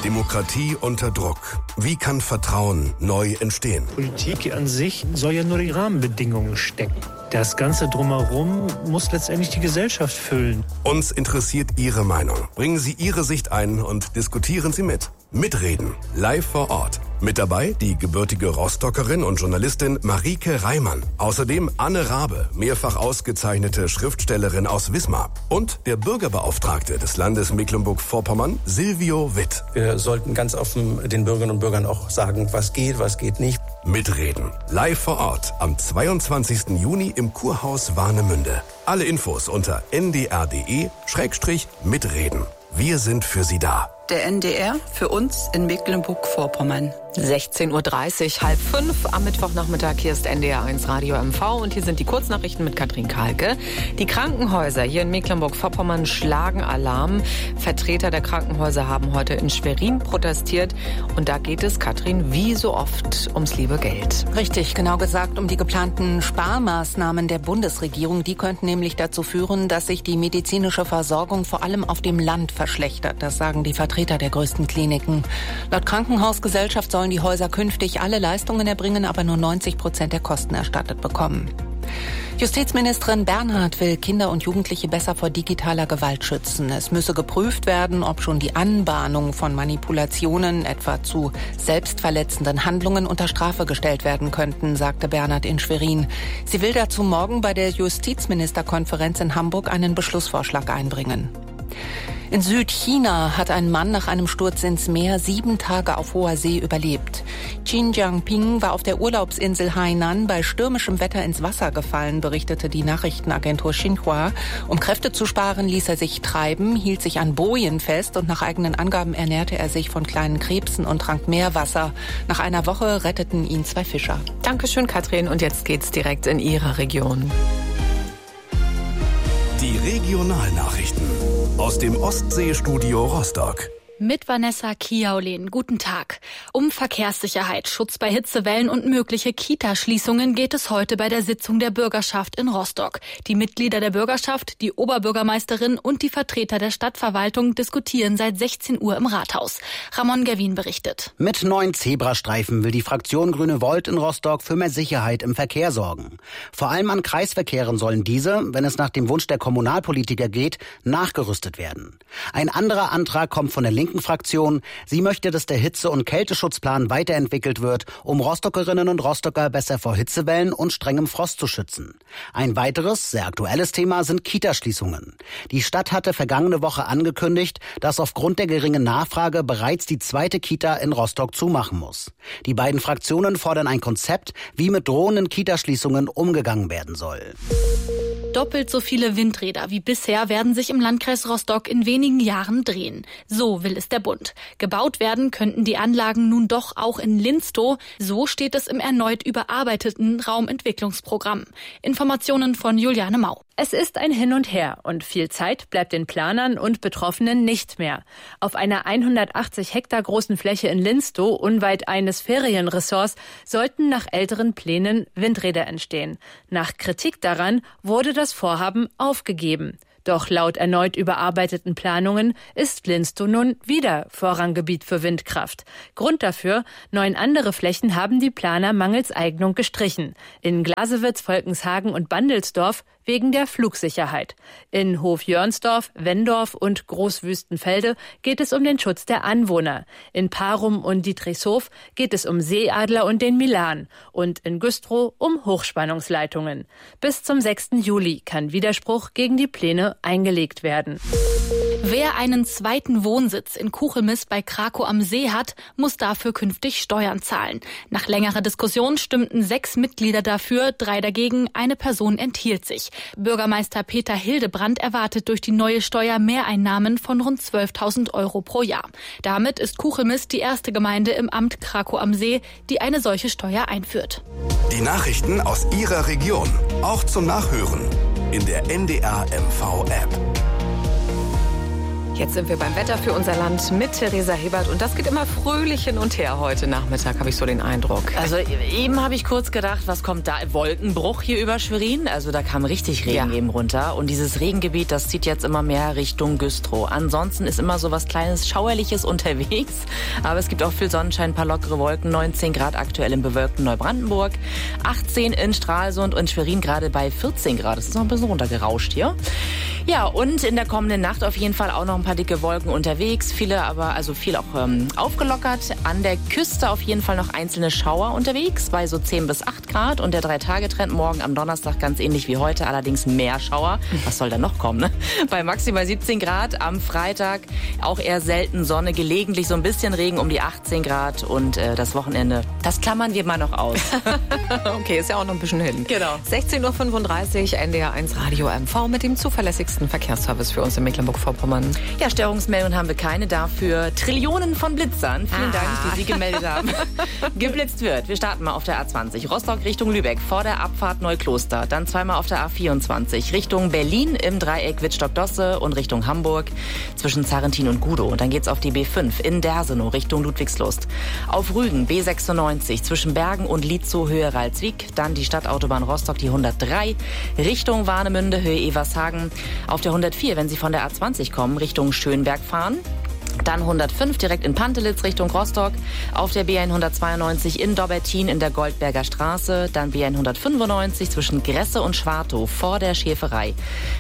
Demokratie unter Druck. Wie kann Vertrauen neu entstehen? Politik an sich soll ja nur die Rahmenbedingungen stecken. Das Ganze drumherum muss letztendlich die Gesellschaft füllen. Uns interessiert Ihre Meinung. Bringen Sie Ihre Sicht ein und diskutieren Sie mit. Mitreden. Live vor Ort. Mit dabei die gebürtige Rostockerin und Journalistin Marieke Reimann. Außerdem Anne Rabe, mehrfach ausgezeichnete Schriftstellerin aus Wismar. Und der Bürgerbeauftragte des Landes Mecklenburg-Vorpommern, Silvio Witt. Wir sollten ganz offen den Bürgerinnen und Bürgern auch sagen, was geht nicht. Mitreden. Live vor Ort am 22. Juni im Kurhaus Warnemünde. Alle Infos unter ndr.de/mitreden. Wir sind für Sie da. Der NDR für uns in Mecklenburg-Vorpommern. 16:30 Uhr, 16:30 am Mittwochnachmittag. Hier ist NDR 1 Radio MV und hier sind die Kurznachrichten mit Katrin Kahlke. Die Krankenhäuser hier in Mecklenburg-Vorpommern schlagen Alarm. Vertreter der Krankenhäuser haben heute in Schwerin protestiert. Und da geht es, Katrin, wie so oft ums liebe Geld. Richtig, genau gesagt um die geplanten Sparmaßnahmen der Bundesregierung. Die könnten nämlich dazu führen, dass sich die medizinische Versorgung vor allem auf dem Land verschlechtert. Das sagen die Vertreter der größten Kliniken. Laut Krankenhausgesellschaft sollen die Häuser künftig alle Leistungen erbringen, aber nur 90% der Kosten erstattet bekommen. Justizministerin Bernhardt will Kinder und Jugendliche besser vor digitaler Gewalt schützen. Es müsse geprüft werden, ob schon die Anbahnung von Manipulationen, etwa zu selbstverletzenden Handlungen, unter Strafe gestellt werden könnten, sagte Bernhardt in Schwerin. Sie will dazu morgen bei der Justizministerkonferenz in Hamburg einen Beschlussvorschlag einbringen. In Südchina hat ein Mann nach einem Sturz ins Meer 7 Tage auf hoher See überlebt. Qin Jiangping war auf der Urlaubsinsel Hainan bei stürmischem Wetter ins Wasser gefallen, berichtete die Nachrichtenagentur Xinhua. Um Kräfte zu sparen, ließ er sich treiben, hielt sich an Bojen fest und nach eigenen Angaben ernährte er sich von kleinen Krebsen und trank Meerwasser. Nach einer Woche retteten ihn 2 Fischer. Dankeschön, Katrin. Und jetzt geht's direkt in Ihre Region. Die Regionalnachrichten aus dem Ostseestudio Rostock. Mit Vanessa Kiaulin. Guten Tag. Um Verkehrssicherheit, Schutz bei Hitzewellen und mögliche Kita-Schließungen geht es heute bei der Sitzung der Bürgerschaft in Rostock. Die Mitglieder der Bürgerschaft, die Oberbürgermeisterin und die Vertreter der Stadtverwaltung diskutieren seit 16 Uhr im Rathaus. Ramon Gerwin berichtet. Mit 9 Zebrastreifen will die Fraktion Grüne Volt in Rostock für mehr Sicherheit im Verkehr sorgen. Vor allem an Kreisverkehren sollen diese, wenn es nach dem Wunsch der Kommunalpolitiker geht, nachgerüstet werden. Ein anderer Antrag kommt von der linken Fraktion. Sie möchte, dass der Hitze- und Kälteschutzplan weiterentwickelt wird, um Rostockerinnen und Rostocker besser vor Hitzewellen und strengem Frost zu schützen. Ein weiteres, sehr aktuelles Thema sind Kitaschließungen. Die Stadt hatte vergangene Woche angekündigt, dass aufgrund der geringen Nachfrage bereits die 2. Kita in Rostock zumachen muss. Die beiden Fraktionen fordern ein Konzept, wie mit drohenden Kitaschließungen umgegangen werden soll. Doppelt so viele Windräder wie bisher werden sich im Landkreis Rostock in wenigen Jahren drehen. So will es der Bund. Gebaut werden könnten die Anlagen nun doch auch in Linstow. So steht es im erneut überarbeiteten Raumentwicklungsprogramm. Informationen von Juliane Mau. Es ist ein Hin und Her und viel Zeit bleibt den Planern und Betroffenen nicht mehr. Auf einer 180 Hektar großen Fläche in Linstow, unweit eines Ferienressorts, sollten nach älteren Plänen Windräder entstehen. Nach Kritik daran wurde das Vorhaben aufgegeben. Doch laut erneut überarbeiteten Planungen ist Linstow nun wieder Vorranggebiet für Windkraft. Grund dafür: 9 andere Flächen haben die Planer mangels Eignung gestrichen. In Glasewitz, Volkenshagen und Bandelsdorf wegen der Flugsicherheit. In Hofjörnsdorf, Wendorf und Großwüstenfelde geht es um den Schutz der Anwohner. In Parum und Dietrichshof geht es um Seeadler und den Milan. Und in Güstrow um Hochspannungsleitungen. Bis zum 6. Juli kann Widerspruch gegen die Pläne eingelegt werden. Wer einen zweiten Wohnsitz in Kuchelmis bei Krakow am See hat, muss dafür künftig Steuern zahlen. Nach längerer Diskussion stimmten 6 Mitglieder dafür, 3 dagegen, eine Person enthielt sich. Bürgermeister Peter Hildebrand erwartet durch die neue Steuer Mehreinnahmen von rund 12.000 € pro Jahr. Damit ist Kuchelmis die erste Gemeinde im Amt Krakow am See, die eine solche Steuer einführt. Die Nachrichten aus Ihrer Region, auch zum Nachhören in der NDR MV App. Jetzt sind wir beim Wetter für unser Land mit Theresa Hebert und das geht immer fröhlich hin und her heute Nachmittag, habe ich so den Eindruck. Also eben habe ich kurz gedacht, was kommt da? Wolkenbruch hier über Schwerin? Also da kam richtig Regen eben runter und dieses Regengebiet, das zieht jetzt immer mehr Richtung Güstrow. Ansonsten ist immer so was Kleines Schauerliches unterwegs, aber es gibt auch viel Sonnenschein, ein paar lockere Wolken, 19 Grad aktuell im bewölkten Neubrandenburg, 18 in Stralsund und Schwerin gerade bei 14 Grad. Es ist noch ein bisschen runtergerauscht hier. Ja, und in der kommenden Nacht auf jeden Fall auch noch ein paar dicke Wolken unterwegs. Viel auch aufgelockert. An der Küste auf jeden Fall noch einzelne Schauer unterwegs bei so 10 bis 8 Grad. Und der 3-Tage-Trend morgen am Donnerstag ganz ähnlich wie heute, allerdings mehr Schauer. Was soll da noch kommen, ne? Bei maximal 17 Grad. Am Freitag auch eher selten Sonne, gelegentlich so ein bisschen Regen um die 18 Grad. Und das Wochenende, das klammern wir mal noch aus. Okay, ist ja auch noch ein bisschen hin. Genau. 16:35 Uhr, NDR 1 Radio MV mit dem zuverlässigsten Verkehrsservice für uns in Mecklenburg-Vorpommern. Ja, Störungsmeldungen haben wir keine, dafür Trillionen von Blitzern. Vielen Dank, die Sie gemeldet haben. Geblitzt wird. Wir starten mal auf der A20. Rostock Richtung Lübeck vor der Abfahrt Neukloster. Dann zweimal auf der A24 Richtung Berlin im Dreieck Wittstock-Dosse und Richtung Hamburg zwischen Zarrentin und Gudow. Und dann geht's auf die B5 in Dersenow Richtung Ludwigslust. Auf Rügen B96 zwischen Bergen und Lietzow Höhe Ralswiek. Dann die Stadtautobahn Rostock, die 103 Richtung Warnemünde Höhe Evershagen. Auf der 104, wenn Sie von der A20 kommen, Richtung Schönberg fahren. Dann 105 direkt in Pantelitz Richtung Rostock. Auf der B192 in Dobbertin in der Goldberger Straße. Dann B195 zwischen Gresse und Schwartow vor der Schäferei.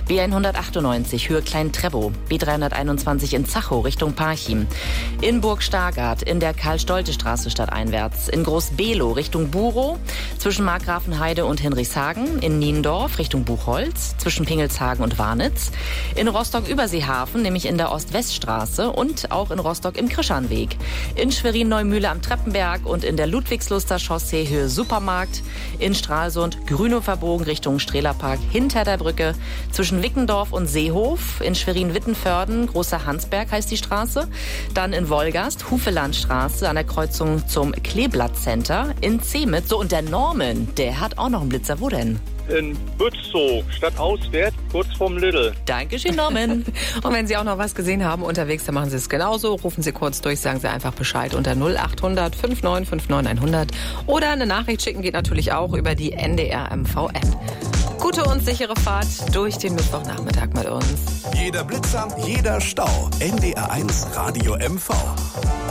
B198 Höhe Klein-Trebow. B321 in Zachow Richtung Parchim. In Burg-Stargard in der Karl-Stolte-Straße stadteinwärts. In Groß-Below Richtung Burow. Zwischen Markgrafenheide und Hinrichshagen. In Niendorf Richtung Buchholz. Zwischen Pingelshagen und Warnitz. In Rostock-Überseehafen, nämlich in der Ost-West-Straße. Und auch in Rostock im Krischanweg. In Schwerin-Neumühle am Treppenberg und in der Ludwigsluster Chaussee Höhe Supermarkt. In Stralsund Grünhoferbogen Richtung Strehlerpark hinter der Brücke. Zwischen Wickendorf und Seehof. In Schwerin-Wittenförden Großer Hansberg heißt die Straße. Dann in Wolgast Hufelandstraße an der Kreuzung zum Kleeblatt Center. In Zehmet. So, und der Norman, der hat auch noch einen Blitzer. Wo denn? In Bützow, stadtauswärts, kurz vorm Lidl. Dankeschön, Norman. Und wenn Sie auch noch was gesehen haben unterwegs, dann machen Sie es genauso. Rufen Sie kurz durch, sagen Sie einfach Bescheid unter 0800 5959 100. Oder eine Nachricht schicken geht natürlich auch über die NDR MV-App. Gute und sichere Fahrt durch den Mittwochnachmittag mit uns. Jeder Blitzer, jeder Stau. NDR 1 Radio MV.